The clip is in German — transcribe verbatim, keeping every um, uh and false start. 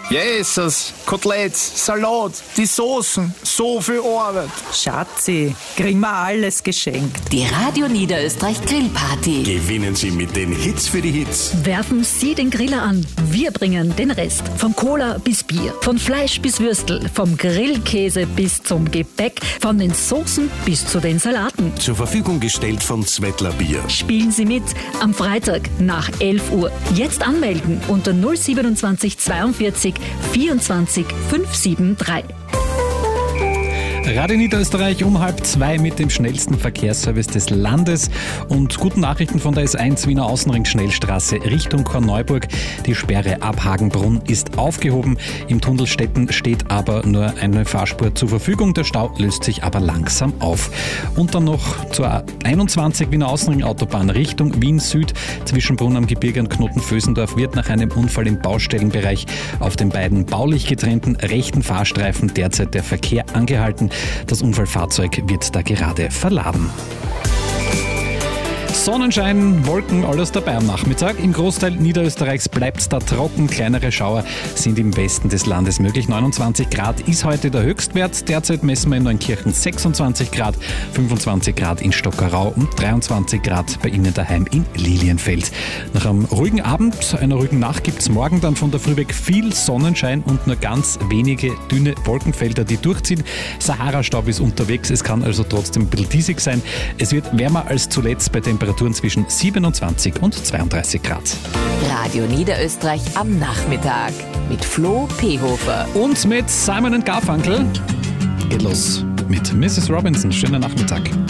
Jesus, Koteletts, Salat, die Soßen, so viel Arbeit. Schatzi, kriegen wir alles geschenkt. Die Radio Niederösterreich Grillparty. Gewinnen Sie mit den Hits für die Hits. Werfen Sie den Griller an. Wir bringen den Rest. Von Cola bis Bier, von Fleisch bis Würstel, vom Grillkäse bis zum Gebäck, von den Soßen bis zu den Salaten. Zur Verfügung gestellt von Zwettler Bier. Spielen Sie mit am Freitag nach elf Uhr. Jetzt anmelden unter null siebenundzwanzig zweiundvierzig vierundzwanzig fünfhundertdrei. Radio Niederösterreich um halb zwei mit dem schnellsten Verkehrsservice des Landes und guten Nachrichten von der S eins Wiener Außenring Schnellstraße Richtung Korneuburg. Die Sperre ab Hagenbrunn ist aufgehoben. Im Tunnel Stetten steht aber nur eine Fahrspur zur Verfügung. Der Stau löst sich aber langsam auf. Und dann noch zur einundzwanzig Wiener Außenring Autobahn Richtung Wien Süd. Zwischen Brunn am Gebirge und Knoten-Vösendorf wird nach einem Unfall im Baustellenbereich auf den beiden baulich getrennten rechten Fahrstreifen derzeit der Verkehr angehalten. Das Unfallfahrzeug wird da gerade verladen. Sonnenschein, Wolken, alles dabei am Nachmittag. Im Großteil Niederösterreichs bleibt es da trocken. Kleinere Schauer sind im Westen des Landes möglich. neunundzwanzig Grad ist heute der Höchstwert. Derzeit messen wir in Neunkirchen sechsundzwanzig Grad, fünfundzwanzig Grad in Stockerau und dreiundzwanzig Grad bei Ihnen daheim in Lilienfeld. Nach einem ruhigen Abend, einer ruhigen Nacht gibt es morgen dann von der Früh weg viel Sonnenschein und nur ganz wenige dünne Wolkenfelder, die durchziehen. Sahara-Staub ist unterwegs, es kann also trotzdem ein bisschen diesig sein. Es wird wärmer als zuletzt bei Temperaturen zwischen siebenundzwanzig und zweiunddreißig Grad. Radio Niederösterreich am Nachmittag mit Flo Pehofer. Und mit Simon und Garfunkel geht los mit Missus Robinson. Schönen Nachmittag.